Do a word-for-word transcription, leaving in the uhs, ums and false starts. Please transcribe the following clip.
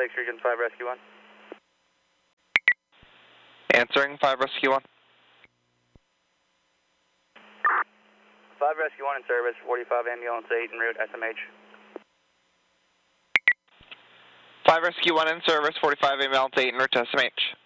Lakes Region five Rescue one. Answering five Rescue one. five Rescue one in service, forty-five ambulance eight en route S M H. five Rescue one in service, forty-five ambulance eight en route to S M H.